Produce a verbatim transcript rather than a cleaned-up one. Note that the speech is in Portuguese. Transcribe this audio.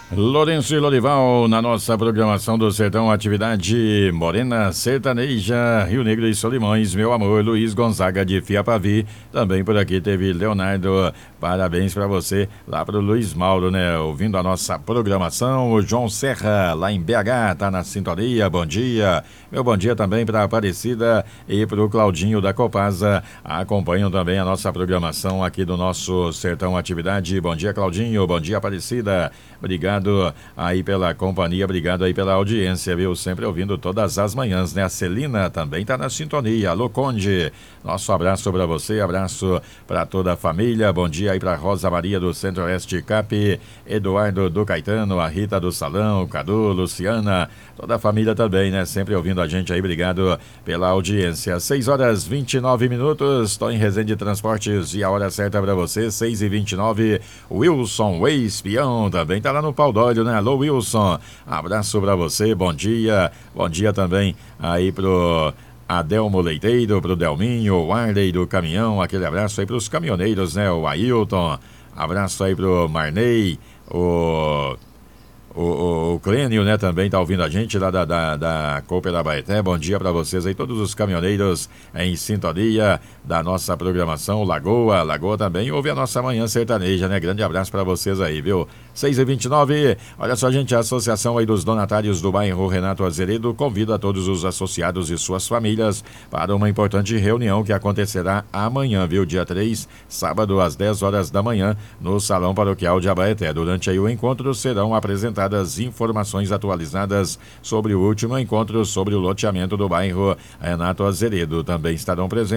Lourenço e Lorival, na nossa programação do Sertão, atividade Morena Sertaneja, Rio Negro e Solimões, meu amor, Luiz Gonzaga de Fiapavi. Também por aqui teve Leonardo, parabéns pra você, lá pro Luiz Mauro, né? Ouvindo a nossa programação, o João Serra, lá em B H, tá na sintonia, bom dia. Meu bom dia também pra Aparecida e pro Claudinho da Copasa, acompanham também a nossa programação aqui do nosso Sertão Atividade. Bom dia, Claudinho, bom dia, Aparecida. Obrigado aí pela companhia, obrigado aí pela audiência, viu? Sempre ouvindo todas as manhãs, né? A Celina também tá na sintonia. Alô, Conde, nosso abraço para você, abraço para toda a família. Bom dia aí para Rosa Maria do Centro-Oeste Cap, Eduardo do Caetano, a Rita do Salão, Cadu, Luciana, toda a família também, né? Sempre ouvindo a gente aí, obrigado pela audiência. seis horas e vinte e nove minutos, estou em Resende Transportes e a hora certa para você, seis e vinte e nove. Wilson, o espião, também tá lá no pau d'óleo, né? Alô, Wilson, abraço pra você, bom dia, bom dia também aí pro Adelmo Leiteiro, pro Delminho, o Arley do Caminhão, aquele abraço aí pros caminhoneiros, né? O Ailton, abraço aí pro Marney, o... O, o, o Clênio, né, também tá ouvindo a gente lá da, da, da Cooper da Baeté. Bom dia para vocês aí, todos os caminhoneiros em sintonia da nossa programação. Lagoa, Lagoa também ouve a nossa manhã sertaneja, né? Grande abraço para vocês aí, viu? seis e vinte e nove, olha só, gente, a Associação aí dos Donatários do Bairro Renato Azeredo convida a todos os associados e suas famílias para uma importante reunião que acontecerá amanhã, viu? Dia três, sábado, às dez horas da manhã, no Salão Paroquial de Abaeté. Durante aí o encontro serão apresentados informações atualizadas sobre o último encontro sobre o loteamento do bairro Renato Azeredo. Também estarão presentes